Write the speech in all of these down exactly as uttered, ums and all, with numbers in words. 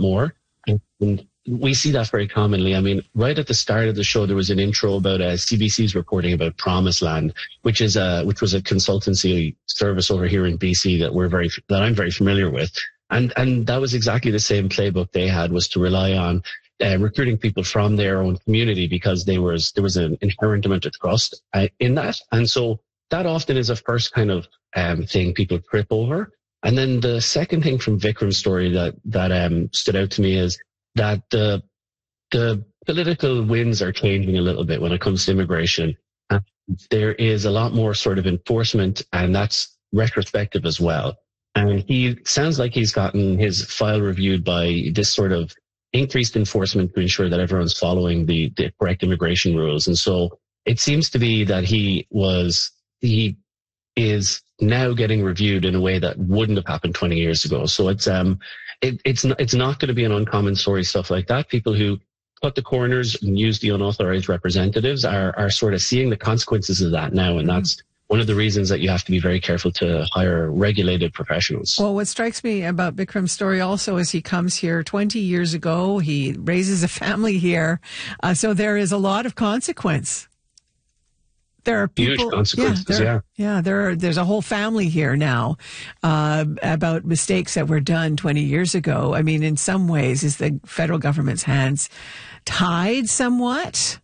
more. And we see that very commonly. I mean, right at the start of the show, there was an intro about uh, C B C's reporting about Promise Land, which is a, which was a consultancy service over here in B C that we're very, that I'm very familiar with. And, and that was exactly the same playbook they had, was to rely on uh, recruiting people from their own community, because there was, there was an inherent amount of trust uh, in that. And so that often is a first kind of um, thing people trip over. And then the second thing from Vikram's story that, that um, stood out to me is that the the political winds are changing a little bit when it comes to immigration. And there is a lot more sort of enforcement, and that's retrospective as well. And he sounds like he's gotten his file reviewed by this sort of increased enforcement to ensure that everyone's following the, the correct immigration rules. And so it seems to be that he was, he is now getting reviewed in a way that wouldn't have happened twenty years ago. So it's, um, it, it's, not, it's not going to be an uncommon story, stuff like that. People who cut the corners and use the unauthorized representatives are, are sort of seeing the consequences of that now. And that's one of the reasons that you have to be very careful to hire regulated professionals. Well, what strikes me about Bikram's story also is he comes here twenty years ago. He raises a family here. Uh, so there is a lot of consequence. There are people, huge consequences, yeah. There, yeah. yeah, there are, there's a whole family here now uh, about mistakes that were done twenty years ago. I mean, in some ways, is the federal government's hands tied somewhat?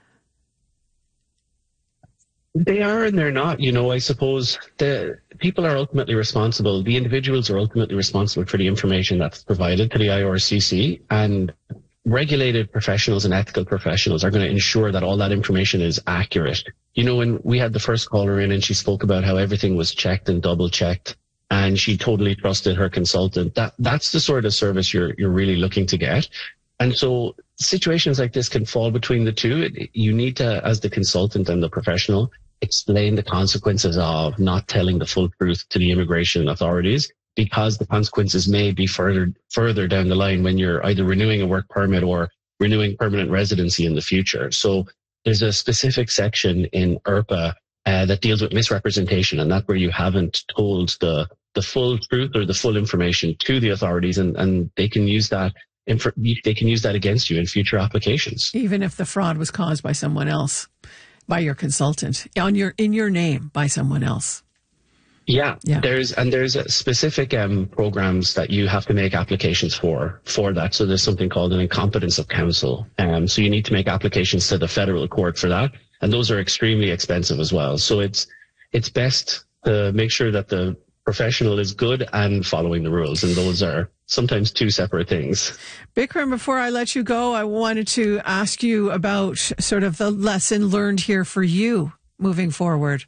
They are and they're not. You know, I suppose the people are ultimately responsible. The individuals are ultimately responsible for the information that's provided to the I R C C, and regulated professionals and ethical professionals are going to ensure that all that information is accurate. You know, when we had the first caller in and she spoke about how everything was checked and double checked and she totally trusted her consultant, that that's the sort of service you're, you're really looking to get. And so situations like this can fall between the two. You need to, as the consultant and the professional, explain the consequences of not telling the full truth to the immigration authorities, because the consequences may be further further down the line when you're either renewing a work permit or renewing permanent residency in the future. So there's a specific section in I R P A uh, that deals with misrepresentation, and that's where you haven't told the the full truth or the full information to the authorities, and, and they can use that inf- they can use that against you in future applications. Even if the fraud was caused by someone else, by your consultant, on your in your name by someone else. Yeah, yeah, there's and there's specific um, programs that you have to make applications for for that. So there's something called an incompetence of counsel. Um, so you need to make applications to the federal court for that, and those are extremely expensive as well. So it's it's best to make sure that the professional is good and following the rules, and those are sometimes two separate things. Bikram, before I let you go, I wanted to ask you about sort of the lesson learned here for you moving forward.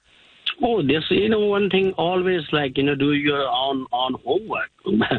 Oh, this, you know, one thing, always like, you know, do your own, own homework.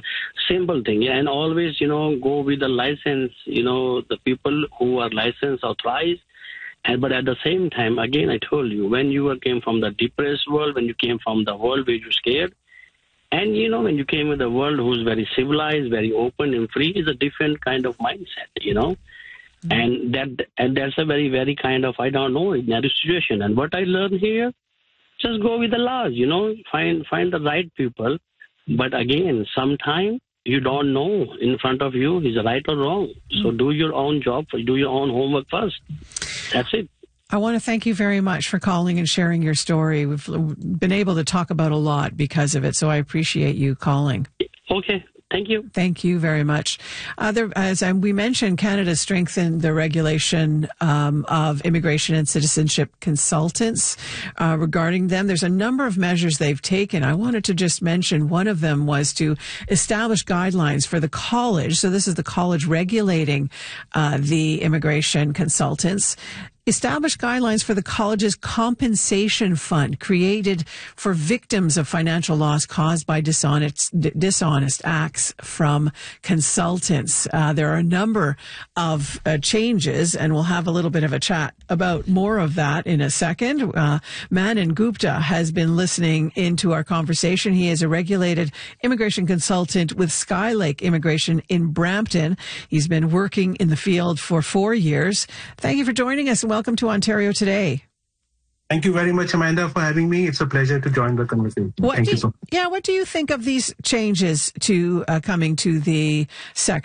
Simple thing. Yeah? And always, you know, go with the license, you know, the people who are licensed, authorized. And, but at the same time, again, I told you, when you came from the depressed world, when you came from the world where you're scared, and, you know, when you came with the world who's very civilized, very open and free, is a different kind of mindset, you know. Mm-hmm. And that and that's a very, very kind of, I don't know, ordinary situation. And what I learned here, just go with the laws, you know, find find the right people. But again, sometimes you don't know in front of you is right or wrong. So do your own job, do your own homework first. That's it. I want to thank you very much for calling and sharing your story. We've been able to talk about a lot because of it, so I appreciate you calling. Okay. Thank you. Thank you very much. Uh, there, as um, we mentioned, Canada strengthened the regulation um, of immigration and citizenship consultants uh, regarding them. There's a number of measures they've taken. I wanted to just mention one of them was to establish guidelines for the college. So this is the college regulating uh, the immigration consultants. Establish guidelines for the college's compensation fund created for victims of financial loss caused by dishonest, dishonest acts from consultants. Uh, there are a number of uh, changes, and we'll have a little bit of a chat about more of that in a second. Uh, Manan Gupta has been listening into our conversation. He is a regulated immigration consultant with Skylake Immigration in Brampton. He's been working in the field for four years. Thank you for joining us. Welcome to Ontario Today. Thank you very much, Amanda, for having me. It's a pleasure to join the conversation. What Thank do you you, so much. Yeah, what do you think of these changes to uh, coming to the sector?